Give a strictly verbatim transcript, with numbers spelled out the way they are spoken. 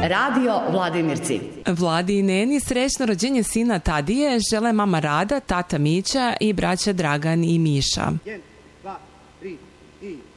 Radio Vladimirci. Vladi i Neni srećno rođenje sina Tadije žele mama Rada, tata Mića i braća Dragan i Miša. jedan, dva, tri i...